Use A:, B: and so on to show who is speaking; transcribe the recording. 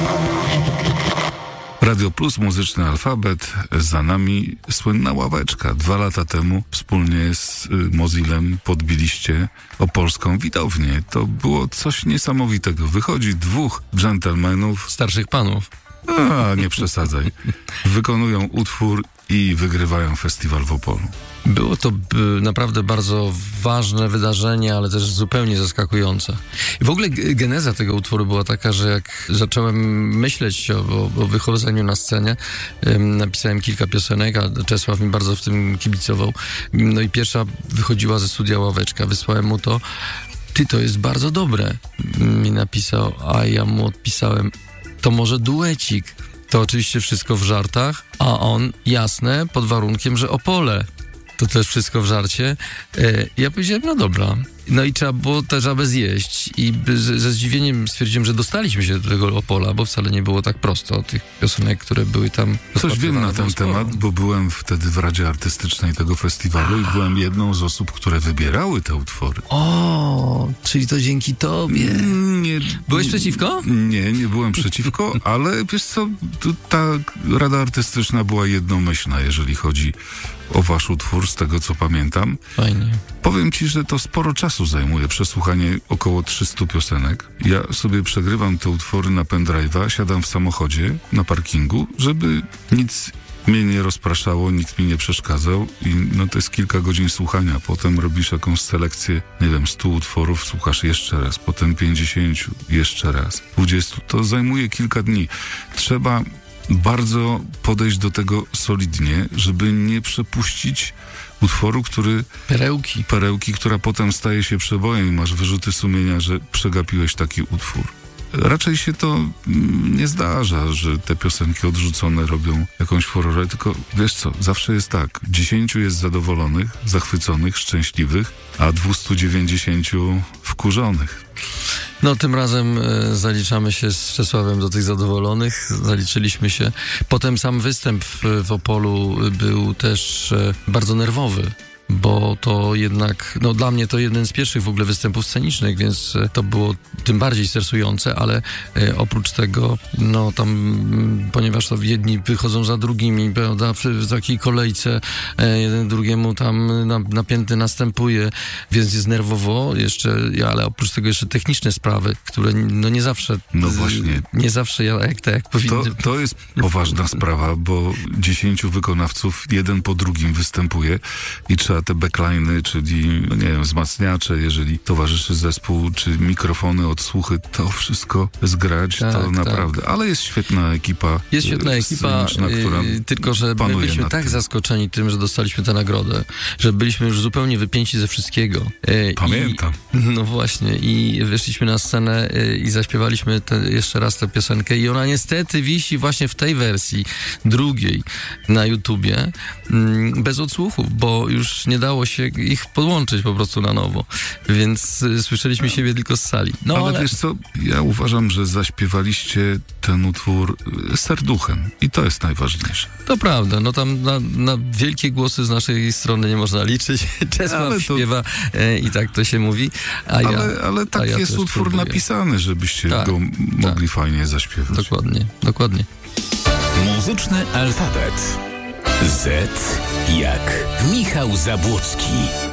A: Radio Plus, muzyczny alfabet, za nami słynna ławeczka. 2 lata temu wspólnie z Mozillem podbiliście opolską widownię. To było coś niesamowitego. Wychodzi 2 dżentelmenów.
B: Starszych panów.
A: Nie przesadzaj. Wykonują utwór i wygrywają festiwal w Opolu.
B: Było to naprawdę bardzo ważne wydarzenie, ale też zupełnie zaskakujące. I w ogóle geneza tego utworu była taka, że jak zacząłem myśleć o wychodzeniu na scenę, napisałem kilka piosenek, a Czesław mi bardzo w tym kibicował. No i pierwsza wychodziła ze studia Ławeczka. Wysłałem mu to. To jest bardzo dobre, mi napisał, a ja mu odpisałem, to może duecik. To oczywiście wszystko w żartach, a on, jasne, pod warunkiem, że Opole. To też wszystko w żarcie. Ja powiedziałem, no dobra. No i trzeba było tę żabę zjeść. I ze zdziwieniem stwierdziłem, że dostaliśmy się do tego Opola, bo wcale nie było tak prosto. Tych piosenek, które były tam...
A: Coś wiem na ten temat, bo byłem wtedy w Radzie Artystycznej tego festiwalu i byłem jedną z osób, które wybierały te utwory.
B: O, czyli to dzięki tobie.
A: Nie.
B: Byłeś przeciwko?
A: Nie byłem przeciwko, ale wiesz co, ta Rada Artystyczna była jednomyślna, jeżeli chodzi o wasz utwór, z tego co pamiętam.
B: Fajnie.
A: Powiem ci, że to sporo czasu zajmuje przesłuchanie około 300 piosenek. Ja sobie przegrywam te utwory na pendrive'a, siadam w samochodzie na parkingu, żeby nic mnie nie rozpraszało, nikt mi nie przeszkadzał i no to jest kilka godzin słuchania. Potem robisz jakąś selekcję, nie wiem, 100 utworów, słuchasz jeszcze raz, potem 50, jeszcze raz, 20. To zajmuje kilka dni. Trzeba bardzo podejść do tego solidnie, żeby nie przepuścić utworu, który... Perełki, która potem staje się przebojem i masz wyrzuty sumienia, że przegapiłeś taki utwór. Raczej się to nie zdarza, że te piosenki odrzucone robią jakąś furorę, tylko wiesz co, zawsze jest tak, 10 jest zadowolonych, zachwyconych, szczęśliwych, a 290 wkurzonych.
B: No tym razem zaliczamy się z Czesławem do tych zadowolonych, zaliczyliśmy się. Potem sam występ w Opolu był też bardzo nerwowy, bo to jednak, no dla mnie to jeden z pierwszych w ogóle występów scenicznych, więc to było tym bardziej stresujące, ale oprócz tego, no tam, ponieważ to jedni wychodzą za drugimi, prawda, w takiej kolejce, jeden drugiemu tam napięty następuje, więc jest nerwowo jeszcze, ale oprócz tego jeszcze techniczne sprawy, które no nie zawsze...
A: No właśnie.
B: Nie zawsze jak powinny...
A: To jest poważna sprawa, bo 10 wykonawców jeden po drugim występuje i trzeba te backline'y, czyli, no nie wiem, wzmacniacze, jeżeli towarzyszy zespół, czy mikrofony, odsłuchy, to wszystko zgrać, to naprawdę. Tak. Ale jest świetna ekipa.
B: Jest świetna ekipa, która tylko że my byliśmy tak zaskoczeni tym, że dostaliśmy tę nagrodę, że byliśmy już zupełnie wypięci ze wszystkiego.
A: Pamiętam.
B: No właśnie, i wyszliśmy na scenę i zaśpiewaliśmy jeszcze raz tę piosenkę i ona niestety wisi właśnie w tej wersji drugiej na YouTubie, bez odsłuchów, bo już nie dało się ich podłączyć po prostu na nowo, więc słyszeliśmy siebie tylko z sali. No, ale
A: wiesz co, ja uważam, że zaśpiewaliście ten utwór serduchem i to jest najważniejsze.
B: To prawda, no tam na wielkie głosy z naszej strony nie można liczyć. Czesław śpiewa i tak to się mówi.
A: Ale tak jest utwór napisany, żebyście go mogli fajnie zaśpiewać.
B: Dokładnie.
C: Muzyczny alfabet. Z jak Michał Zabłocki.